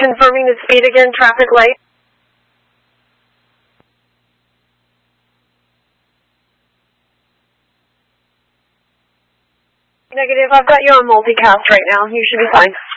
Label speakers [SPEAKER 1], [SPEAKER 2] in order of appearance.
[SPEAKER 1] Confirming the speed again, traffic light. Negative, I've got you on multicast right now. You should be fine.